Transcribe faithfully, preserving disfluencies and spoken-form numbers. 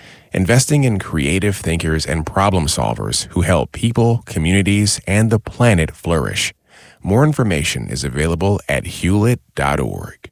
investing in creative thinkers and problem solvers who help people, communities, and the planet flourish. More information is available at hewlett dot org.